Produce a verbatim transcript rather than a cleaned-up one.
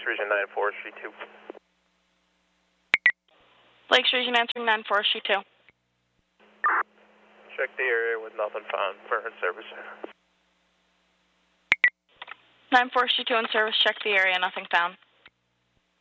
Region nine Forestry two. Lakes Region answering nine Forestry two. Check the area with nothing found for her service. nine Forestry two in service, check the area, nothing found.